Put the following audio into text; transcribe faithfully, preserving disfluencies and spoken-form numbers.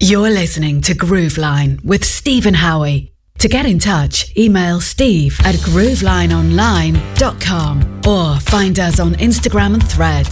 You're listening to Grooveline with Stephen Howie. To get in touch, email steve at groovelineonline dot com or find us on Instagram and Threads